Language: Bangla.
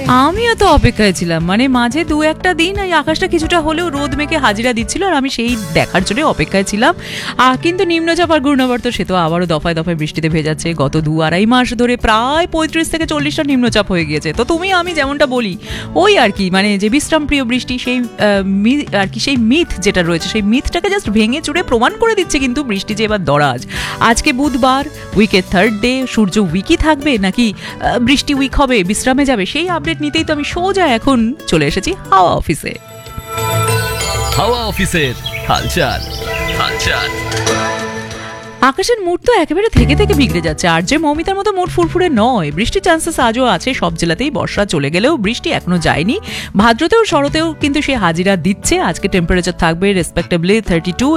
আমিও তো অপেক্ষায় ছিলাম, মানে মাঝে দু একটা দিন এই আকাশটা কিছুটা হলেও রোদ মেখে হাজিরা দিচ্ছিল, আর আমি সেই দেখার জন্য অপেক্ষায় ছিলাম। কিন্তু নিম্নচাপ আর ঘূর্ণাবর্ত সে তো আবারও দফায় দফায় বৃষ্টিতে ভেজাচ্ছে। গত 2-2.5 মাস ধরে প্রায় 35 থেকে 40টা নিম্নচাপ হয়ে গিয়েছে। তো তুমি আমি যেমনটা বলি ওই আর কি, মানে যে বিশ্রাম প্রিয় বৃষ্টি, সেই আর কি সেই মিথ যেটা রয়েছে, সেই মিথটাকে জাস্ট ভেঙে চুড়ে প্রমাণ করে দিচ্ছে কিন্তু বৃষ্টি যে এবার দরাজ। আজকে বুধবার, উইকের থার্ড ডে, সূর্য উইকই থাকবে নাকি বৃষ্টি উইক হবে, বিশ্রামে যাবে, সেই আপডেট নিতেই তো আমি সোজা এখন চলে এসেছি হাওয়া অফিসে। হাওয়া অফিসের হালচাল হালচাল। আকাশের মুড তো একেবারে থেকে থেকে বিগড়ে যাচ্ছে। আর যে মৌমিতার মতো মুড ফুরফুরে নয়। বৃষ্টির চান্সেস আজও আছে, সব জেলাতেই বর্ষা চলে গেলেও বৃষ্টি এখনো যায়নি। ভাদ্রতেও শরতেও কিন্তু সে হাজিরা দিচ্ছে। আজকে টেম্পারেচার থাকবে রেসপেক্টেবলি 32